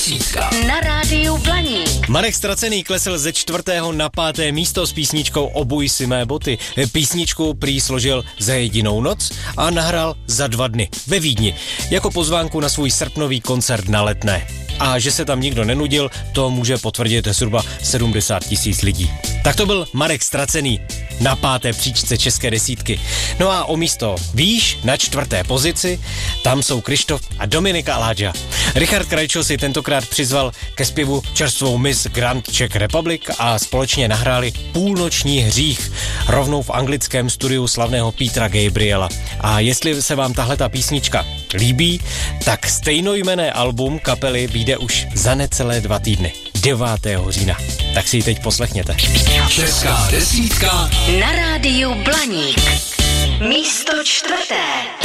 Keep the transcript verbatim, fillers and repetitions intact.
desítka na rádiu Blaník. Marek Ztracený klesl ze čtvrtého na páté místo s písničkou Obuj si mé boty. Písničku prý složil za jedinou noc a nahrál za dva dny ve Vídni jako pozvánku na svůj srpnový koncert na Letné. A že se tam nikdo nenudil, to může potvrdit zhruba sedmdesát tisíc lidí. Tak to byl Marek Ztracený na páté příčce české desítky. No a o místo výš na čtvrté pozici, tam jsou Krištof a Dominika Aladža. Richard Krajčo si tentokrát přizval ke zpěvu čerstvou Miss Grand Czech Republic a společně nahráli Půlnoční hřích rovnou v anglickém studiu slavného Petra Gabriela. A jestli se vám tahle ta písnička líbí, tak stejnojmenné album kapely vyjde už za necelé dva týdny, devátého října. Tak si ji teď poslechněte. Česká desítka na rádiu Blaník. Místo čtvrté.